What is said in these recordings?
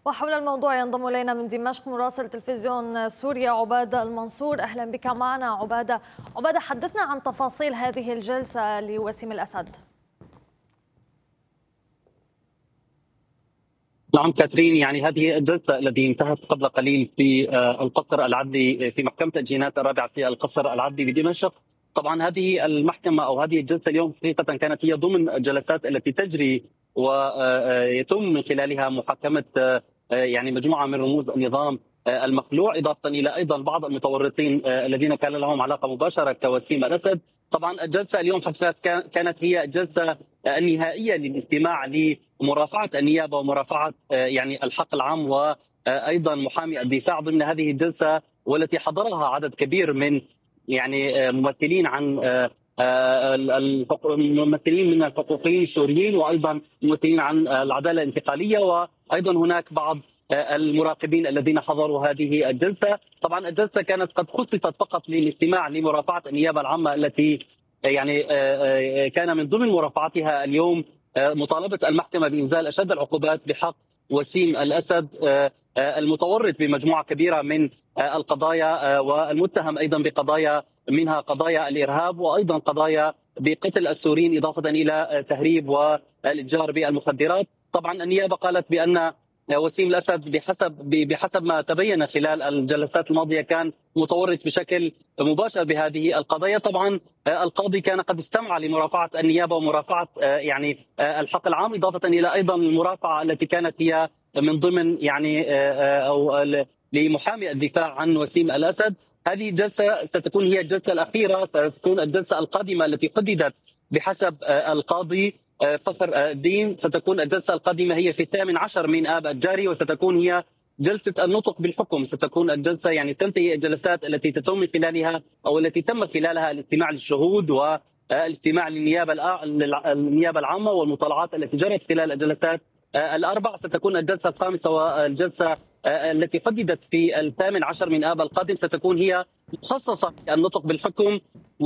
وحول الموضوع ينضم إلينا من دمشق مراسل تلفزيون سوريا عبادة المنصور. أهلا بك معنا عبادة. حدثنا عن تفاصيل هذه الجلسة لوسيم الأسد. نعم كاترين، هذه الجلسة التي انتهت قبل قليل في القصر العدلي في محكمة الجنايات الرابعة في القصر العدلي بدمشق. طبعا هذه المحكمة أو هذه الجلسة اليوم حقيقة كانت هي ضمن الجلسات التي تجري ويتم من خلالها محاكمة مجموعة من رموز النظام المخلوع، إضافة إلى أيضا بعض المتورطين الذين كان لهم علاقة مباشرة كوسيم الأسد. طبعا الجلسة اليوم كانت هي الجلسة النهائية للاستماع لمرافعة النيابة ومرافعة الحق العام وأيضا محامي الدفاع ضمن هذه الجلسة، والتي حضرها عدد كبير من ممثلين عن ممثلين من الحقوقيين السوريين، وايضا ممثلين عن العداله الانتقاليه، وايضا هناك بعض المراقبين الذين حضروا هذه الجلسه. طبعا الجلسه كانت قد خصصت فقط للاستماع لمرافعه النيابه العامه التي كان من ضمن مرافعتها اليوم مطالبه المحكمه بانزال اشد العقوبات بحق وسيم الاسد المتورط بمجموعه كبيره من القضايا والمتهم ايضا بقضايا منها قضايا الارهاب وايضا قضايا بقتل السوريين اضافه الى تهريب والاتجار بالمخدرات. طبعا النيابه قالت بان وسيم الاسد بحسب ما تبين خلال الجلسات الماضيه كان متورط بشكل مباشر بهذه القضايا. طبعا القاضي كان قد استمع لمرافعه النيابه ومرافعه الحق العام، اضافه الى ايضا المرافعه التي كانت هي من ضمن او لمحامي الدفاع عن وسيم الاسد. هذه الجلسه ستكون هي الجلسه الاخيره، ستكون الجلسه القادمه التي حددت بحسب القاضي فخر الدين. ستكون الجلسه القادمه هي في 18 من آب الجاري، وستكون هي جلسه النطق بالحكم. ستكون الجلسه تنتهي الجلسات التي تتم من خلالها او التي تم خلالها الاستماع للشهود والاستماع للنيابه العامه والمطالعات التي جرت خلال الجلسات الاربع. ستكون الجلسه الخامسه والجلسه التي حددت في 18 من آب القادم ستكون هي مخصصه للنطق بالحكم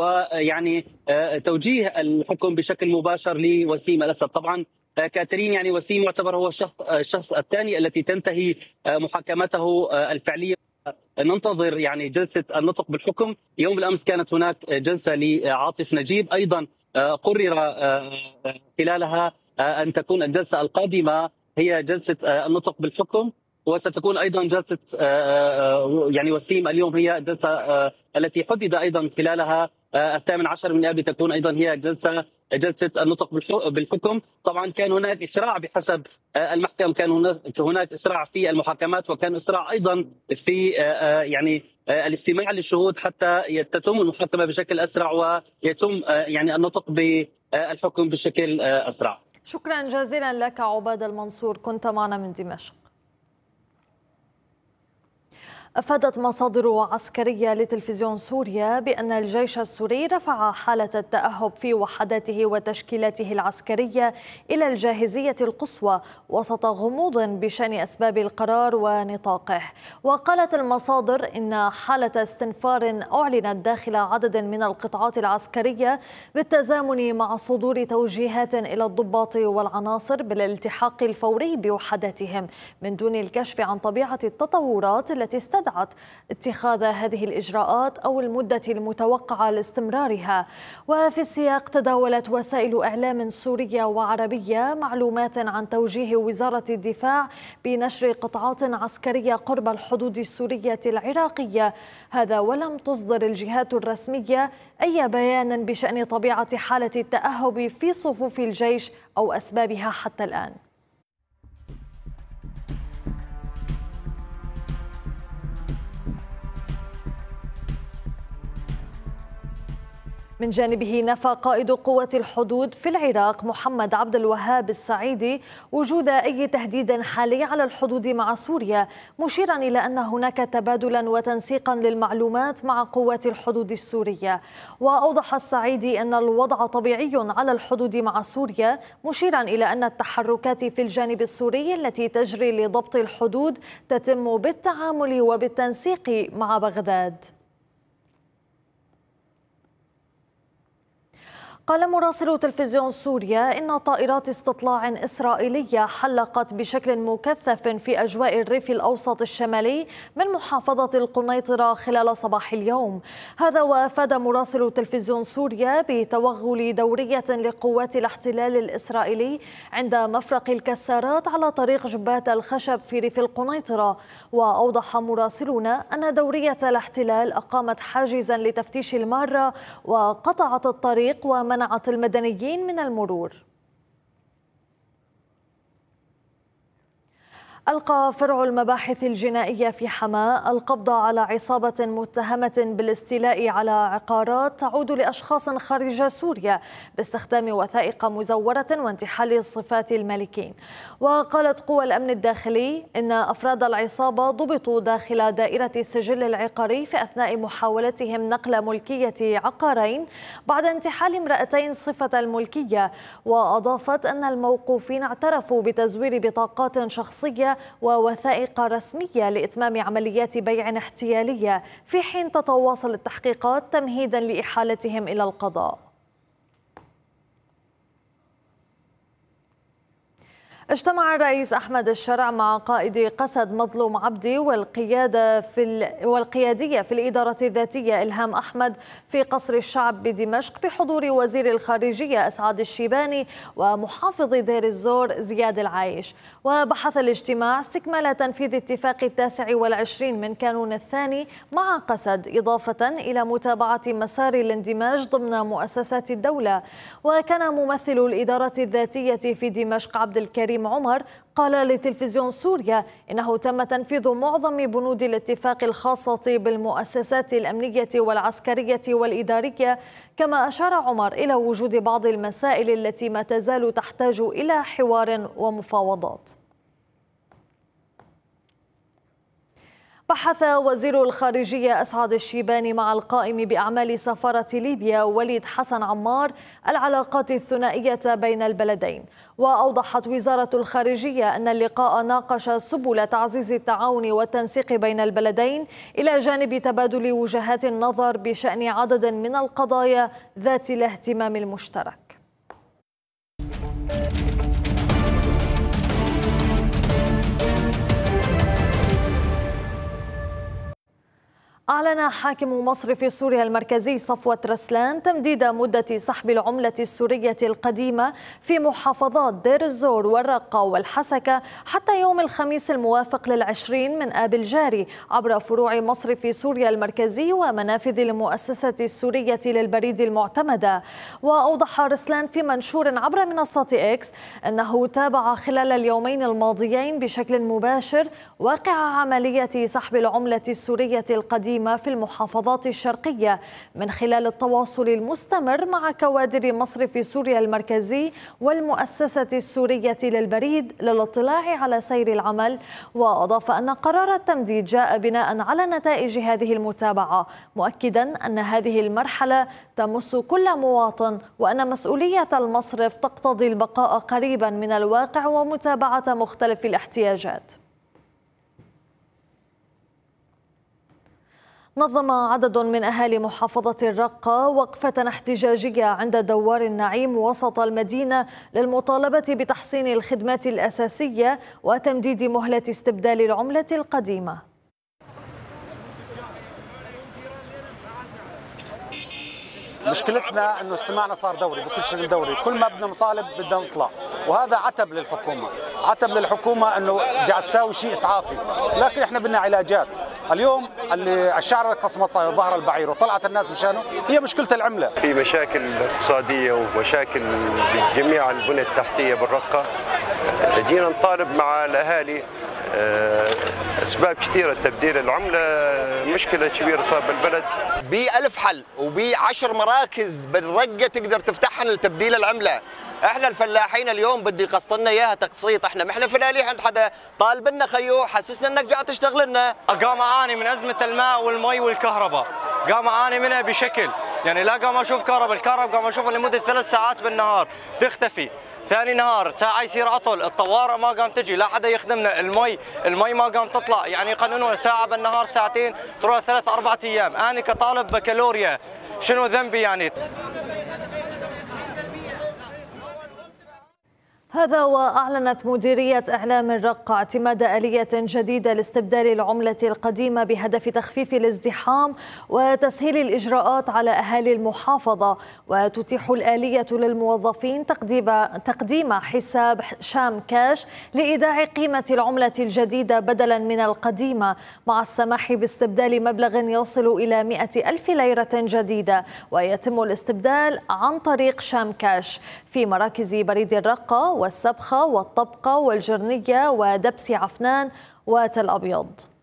توجيه الحكم بشكل مباشر لوسيم الاسد. طبعا كاترين، وسيم يعتبر هو الشخص الثاني التي تنتهي محاكمته الفعليه. ننتظر جلسه النطق بالحكم. يوم بالامس كانت هناك جلسه لعاطف نجيب، ايضا قرر خلالها ان تكون الجلسه القادمه هي جلسه النطق بالحكم، وستكون ايضا جلسه وسيم اليوم هي الجلسه التي حدد ايضا خلالها 18 من آب تكون ايضا هي جلسه النطق بالحكم. طبعا كان هناك اسراع بحسب المحكمه، كان هناك اسراع في المحاكمات، وكان اسراع ايضا في الاستماع للشهود حتى تتم المحاكمه بشكل اسرع ويتم النطق بالحكم بشكل اسرع. شكرا جزيلا لك عبادة المنصور، كنت معنا من دمشق. أفادت مصادر عسكرية لتلفزيون سوريا بأن الجيش السوري رفع حالة التأهب في وحداته وتشكيلاته العسكرية إلى الجاهزية القصوى وسط غموض بشأن أسباب القرار ونطاقه. وقالت المصادر إن حالة استنفار أعلنت داخل عدد من القطاعات العسكرية بالتزامن مع صدور توجيهات إلى الضباط والعناصر بالالتحاق الفوري بوحداتهم من دون الكشف عن طبيعة التطورات التي استدعت اتخاذ هذه الإجراءات أو المدة المتوقعة لاستمرارها. وفي السياق تداولت وسائل إعلام سورية وعربية معلومات عن توجيه وزارة الدفاع بنشر قطاعات عسكرية قرب الحدود السورية العراقية، هذا ولم تصدر الجهات الرسمية أي بيان بشأن طبيعة حالة التأهب في صفوف الجيش أو أسبابها حتى الآن. من جانبه نفى قائد قوة الحدود في العراق محمد عبد الوهاب السعيدي وجود أي تهديد حالي على الحدود مع سوريا، مشيرا إلى أن هناك تبادلا وتنسيقا للمعلومات مع قوات الحدود السورية. وأوضح السعيدي أن الوضع طبيعي على الحدود مع سوريا، مشيرا إلى أن التحركات في الجانب السوري التي تجري لضبط الحدود تتم بالتعامل وبالتنسيق مع بغداد. قال مراسل تلفزيون سوريا إن طائرات استطلاع إسرائيلية حلقت بشكل مكثف في أجواء الريف الأوسط الشمالي من محافظة القنيطرة خلال صباح اليوم. هذا وأفاد مراسل تلفزيون سوريا بتوغل دورية لقوات الاحتلال الإسرائيلي عند مفرق الكسارات على طريق جبات الخشب في ريف القنيطرة. وأوضح مراسلنا أن دورية الاحتلال أقامت حاجزا لتفتيش المارة وقطعت الطريق ومنعت المدنيين من المرور. ألقى فرع المباحث الجنائية في حماة القبض على عصابة متهمة بالاستيلاء على عقارات تعود لأشخاص خارج سوريا باستخدام وثائق مزورة وانتحال صفات المالكين. وقالت قوى الأمن الداخلي إن أفراد العصابة ضبطوا داخل دائرة السجل العقاري في أثناء محاولتهم نقل ملكية عقارين بعد انتحال امرأتين صفة الملكية. وأضافت أن الموقوفين اعترفوا بتزوير بطاقات شخصية ووثائق رسمية لإتمام عمليات بيع احتيالية في حين تتواصل التحقيقات تمهيدا لإحالتهم إلى القضاء. اجتمع الرئيس أحمد الشرع مع قائد قسد مظلوم عبدي والقيادية في الإدارة الذاتية إلهام أحمد في قصر الشعب بدمشق بحضور وزير الخارجية أسعد الشيباني ومحافظ دير الزور زياد العايش. وبحث الاجتماع استكمال تنفيذ اتفاق 29 من كانون الثاني مع قسد إضافة إلى متابعة مسار الاندماج ضمن مؤسسات الدولة. وكان ممثل الإدارة الذاتية في دمشق عبد الكريم عمر قال لتلفزيون سوريا إنه تم تنفيذ معظم بنود الاتفاق الخاصة بالمؤسسات الأمنية والعسكرية والإدارية. كما أشار عمر إلى وجود بعض المسائل التي ما تزال تحتاج إلى حوار ومفاوضات. بحث وزير الخارجية أسعد الشيباني مع القائم بأعمال سفارة ليبيا وليد حسن عمار العلاقات الثنائية بين البلدين. وأوضحت وزارة الخارجية أن اللقاء ناقش سبل تعزيز التعاون والتنسيق بين البلدين إلى جانب تبادل وجهات النظر بشأن عدد من القضايا ذات الاهتمام المشترك. أعلن حاكم مصرف سوريا المركزي صفوة رسلان تمديد مدة سحب العملة السورية القديمة في محافظات دير الزور والرقة والحسكة حتى يوم الخميس الموافق ل20 من آب الجاري عبر فروع مصرف سوريا المركزي ومنافذ المؤسسة السورية للبريد المعتمدة. وأوضح رسلان في منشور عبر منصة إكس أنه تابع خلال اليومين الماضيين بشكل مباشر واقع عملية سحب العملة السورية القديمة في المحافظات الشرقية من خلال التواصل المستمر مع كوادر مصرف سوريا المركزي والمؤسسة السورية للبريد للاطلاع على سير العمل. وأضاف أن قرار التمديد جاء بناء على نتائج هذه المتابعة، مؤكدا أن هذه المرحلة تمس كل مواطن وأن مسؤولية المصرف تقتضي البقاء قريبا من الواقع ومتابعة مختلف الاحتياجات. نظم عدد من أهالي محافظة الرقة وقفة احتجاجية عند دوار النعيم وسط المدينة للمطالبة بتحسين الخدمات الأساسية وتمديد مهلة استبدال العملة القديمة. مشكلتنا انه اجتماعنا صار دوري بكل شيء دوري، كل ما بدنا نطالب بدنا نطلع، وهذا عتب للحكومه، عتب للحكومه انه قاعد تساوي شيء اسعافي، لكن احنا بدنا علاجات. اليوم اللي الشعر قسم ظهر البعير وطلعت الناس مشانه هي مشكله العمله. في مشاكل اقتصاديه ومشاكل بجميع البنى التحتيه بالرقه، جينا نطالب مع الاهالي اسباب كثيره تبديل العمله، مشكله كبيره صار بالبلد. ب1000 حل وب10 مراكز بالرقه تقدر تفتحها لتبديل العمله. احنا الفلاحين اليوم بدي قسطنا اياها تقسيط، احنا فلاليح عند حدا طالب لنا خيو حسسنا انك جاي تشتغل لنا. قام اعاني من ازمه الماء والمي والكهرباء، قام اعاني منها بشكل يعني لا قام اشوف كهرباء قام اشوفها لمده 3 ساعات بالنهار تختفي، ثاني نهار ساعة يصير عطل، الطوارئ ما قام تجي، لا حدا يخدمنا، المي ما قام تطلع، يعني يقننون ساعة بالنهار ساعتين تروح 3-4 أيام. أنا كطالب بكالوريا شنو ذنبي يعني؟ هذا وأعلنت مديرية إعلام الرقة اعتماد آلية جديدة لاستبدال العملة القديمة بهدف تخفيف الازدحام وتسهيل الإجراءات على أهالي المحافظة. وتتيح الآلية للموظفين تقديم حساب شام كاش لإيداع قيمة العملة الجديدة بدلا من القديمة، مع السماح باستبدال مبلغ يصل إلى 100,000 ليرة جديدة، ويتم الاستبدال عن طريق شام كاش في مراكز بريد الرقة والسبخة والطبقة والجرنية ودبس عفنان وتل أبيض.